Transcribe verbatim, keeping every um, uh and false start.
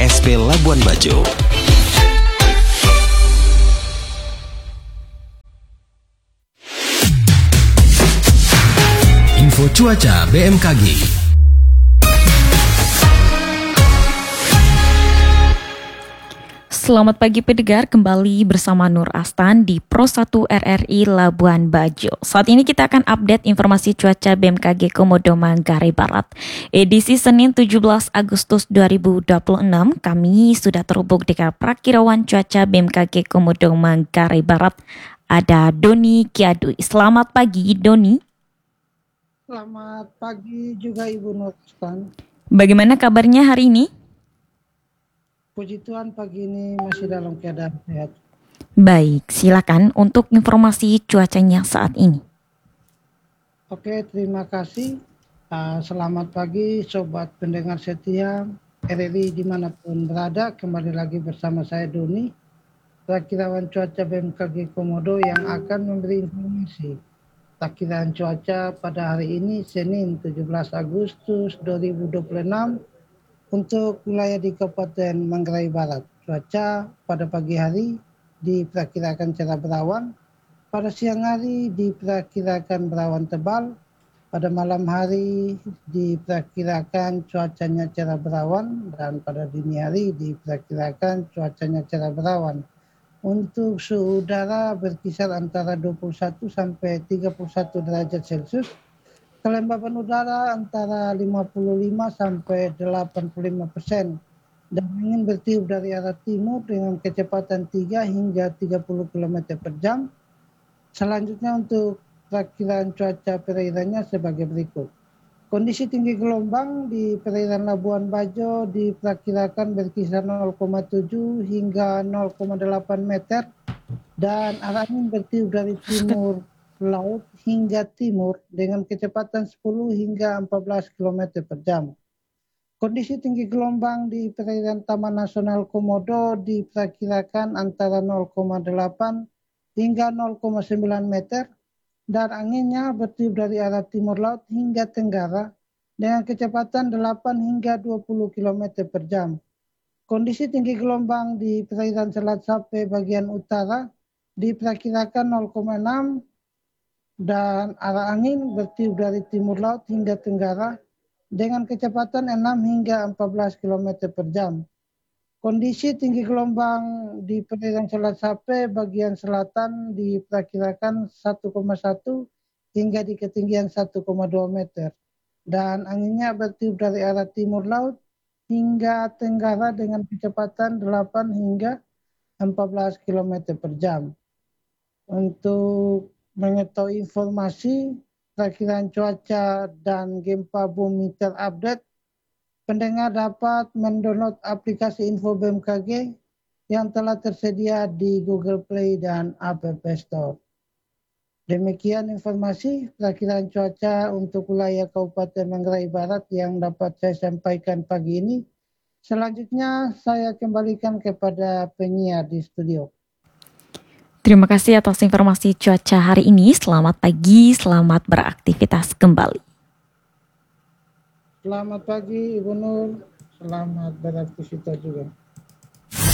S P Labuan Bajo. Info cuaca B M K G. Selamat pagi pendengar, kembali bersama Nur Astan di Pro satu R R I Labuan Bajo. Saat ini kita akan update informasi cuaca B M K G Komodo Manggarai Barat. Edisi Senin tujuh belas Agustus dua ribu dua puluh enam, kami sudah terhubung dengan Prakirawan Cuaca B M K G Komodo Manggarai Barat. Ada Doni Kiadui. Selamat pagi, Doni. Selamat pagi juga Ibu Nur Astan. Bagaimana kabarnya hari ini? Puji Tuhan pagi ini masih dalam keadaan sehat. Baik, silakan untuk informasi cuacanya saat ini. Oke, terima kasih. Uh, selamat pagi Sobat pendengar setia R R I dimanapun berada. Kembali lagi bersama saya Doni, Prakirawan Cuaca B M K G Komodo yang akan memberi informasi Prakiraan cuaca pada hari ini Senin tujuh belas Agustus dua ribu dua puluh enam untuk wilayah di Kabupaten Manggarai Barat. Cuaca pada pagi hari diperkirakan cerah berawan, pada siang hari diperkirakan berawan tebal, pada malam hari diperkirakan cuacanya cerah berawan, dan pada dini hari diperkirakan cuacanya cerah berawan. Untuk suhu udara berkisar antara dua puluh satu sampai tiga puluh satu derajat Celcius. Kelembaban udara antara lima puluh lima sampai delapan puluh lima persen. Dan angin bertiup dari arah timur dengan kecepatan tiga hingga tiga puluh kilometer per jam. Selanjutnya untuk perakiraan cuaca perairannya sebagai berikut. Kondisi tinggi gelombang di perairan Labuan Bajo diperkirakan berkisar nol koma tujuh hingga nol koma delapan meter. Dan arah angin bertiup dari timur laut hingga timur dengan kecepatan sepuluh hingga empat belas kilometer per jam. Kondisi tinggi gelombang di perairan Taman Nasional Komodo diperkirakan antara nol koma delapan hingga nol koma sembilan meter dan anginnya bertiup dari arah timur laut hingga tenggara dengan kecepatan delapan hingga dua puluh kilometer per jam. Kondisi tinggi gelombang di perairan Selat Sape bagian utara diperkirakan nol koma enam dan arah angin bertiup dari timur laut hingga tenggara dengan kecepatan enam hingga empat belas kilometer per jam. Kondisi tinggi gelombang di perairan Selat Sape bagian selatan diperkirakan satu koma satu hingga di ketinggian satu koma dua meter. Dan anginnya bertiup dari arah timur laut hingga tenggara dengan kecepatan delapan hingga empat belas kilometer per jam. Untuk mengetahui informasi perakiraan cuaca dan gempa bumi terupdate, pendengar dapat mendownload aplikasi Info B M K G yang telah tersedia di Google Play dan App Store. Demikian informasi perakiraan cuaca untuk wilayah Kabupaten Manggarai Barat yang dapat saya sampaikan pagi ini. Selanjutnya saya kembalikan kepada penyiar di studio. Terima kasih atas informasi cuaca hari ini. Selamat pagi, selamat beraktivitas kembali. Selamat pagi Ibu Nur, selamat beraktivitas juga.